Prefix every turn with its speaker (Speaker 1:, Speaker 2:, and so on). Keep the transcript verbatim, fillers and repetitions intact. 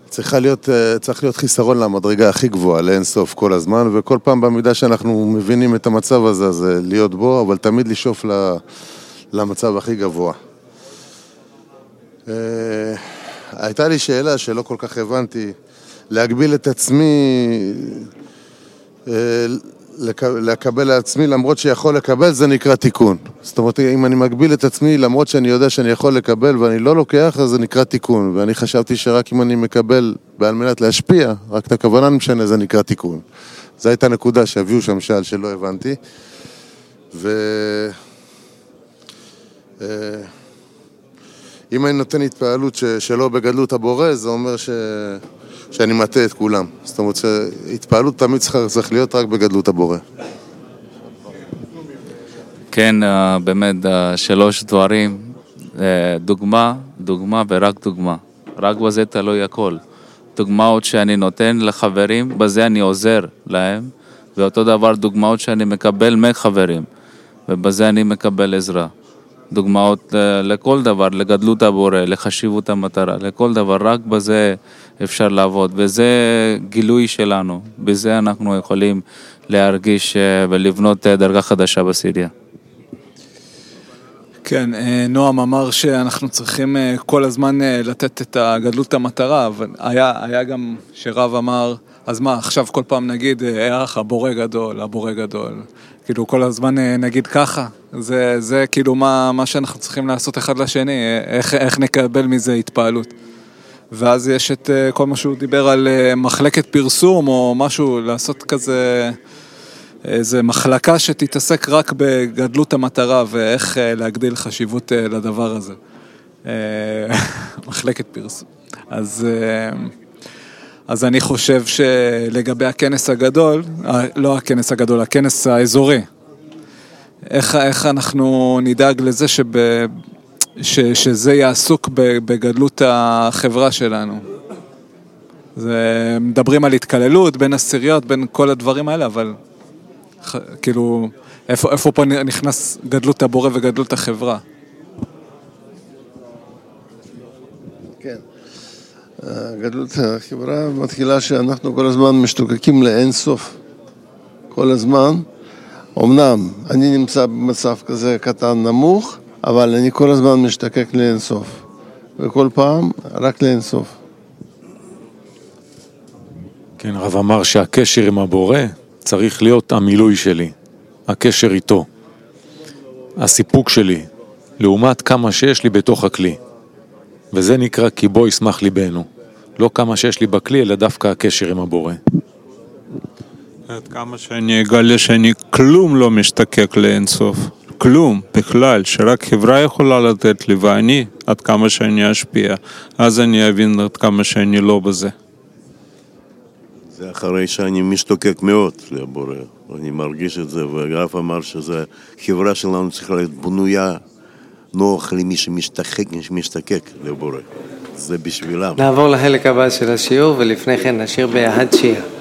Speaker 1: צריכה להיות, צריך להיות חיסרון למדרגה הכי גבוהה, לאין סוף כל הזמן, וכל פעם במידה שאנחנו מבינים את המצב הזה, זה להיות בו, אבל תמיד לשאוף למצב הכי גבוה. הייתה לי שאלה שלא כל כך הבנתי, להגביל את עצמי, לקבל לעצמי למרות שיכול לקבל, זה נקרא תיקון. זאת אומרת, אם אני מגביל את עצמי למרות שאני יודע שאני יכול לקבל ואני לא לוקח, אז זה נקרא תיקון. ואני חשבתי שרק אם אני מקבל בעל מנת להשפיע, רק את הכוונה משנה, זה נקרא תיקון. זו הייתה נקודה שהביאו שם שאל שלא הבנתי. ו... אם אני נותן התפעלות ש... שלא בגדלות הבורא, זה אומר ש... שאני מטה את כולם. זאת אומרת שהתפעלות תמיד צריך, צריך להיות רק בגדלות הבורא.
Speaker 2: כן, באמת, שלוש דברים, דוגמה, דוגמה ורק דוגמה. רק בזה תלוי הכל. דוגמאות שאני נותן לחברים, בזה אני עוזר להם, ואותו דבר דוגמאות שאני מקבל מחברים, ובזה אני מקבל עזרה. דוגמאות לכל דבר, לגדלות הבורא, לחשיבות המטרה, לכל דבר, רק בזה אפשר לעבוד, וזה גילוי שלנו, בזה אנחנו יכולים להרגיש ולבנות דרגה חדשה בסיריה.
Speaker 3: כן, נועם אמר שאנחנו צריכים כל הזמן לתת את הגדלות המטרה, אבל היה, היה גם שרב אמר, אז מה, עכשיו כל פעם נגיד, איך הבורא גדול, הבורא גדול, כאילו כל הזמן נגיד ככה, זה, זה כאילו מה, מה שאנחנו צריכים לעשות אחד לשני, איך, איך נקבל מזה התפעלות. ואז יש את כל מה שהוא דיבר על מחלקת פרסום, או משהו, לעשות כזה, איזה מחלקה שתתעסק רק בגדלות המטרה, ואיך להגדיל חשיבות לדבר הזה. מחלקת פרסום. אז... אז אני חושב שלגבי הכנס הגדול, לא הכנס הגדול, הכנס האזורי, איך, איך אנחנו נדאג לזה שב, ש, שזה יעסוק בגדלות החברה שלנו. זה, מדברים על התקללות בין עשיריות, בין כל הדברים האלה, אבל כאילו, איפה, איפה פה נכנס גדלות הבורא וגדלות החברה?
Speaker 4: כן. גדלות החברה מתחילה שאנחנו כל הזמן משתוקקים לאין סוף. כל הזמן. אמנם אני נמצא במצב כזה קטן נמוך, אבל אני כל הזמן משתוקק לאין סוף. וכל פעם רק לאין סוף.
Speaker 5: כן, הרב אמר שהקשר עם הבורא צריך להיות המילוי שלי. הקשר איתו. הסיפוק שלי, לעומת כמה שיש לי בתוך הכלי. וזה נקרא כי בו ישמח ליבנו. לא כמה שיש לי בכלי, אלא דווקא הקשר עם הבורא.
Speaker 6: עד כמה שאני אגלה שאני כלום לא משתקק לאינסוף. כלום, בכלל, שרק חברה יכולה לתת לי, ואני, עד כמה שאני אשפיע. אז אני אבין עד כמה שאני לא בזה.
Speaker 7: זה אחרי שאני משתוקק מאוד לבורא. אני מרגיש את זה, והרב אמר שזה, חברה שלנו צריכה להיות בנויה, נוח למי שמשתקק, לבורא. זה בשבילם.
Speaker 8: נעבור לחלק הבא של השיעור, ולפני כן נשאיר בהד שיר.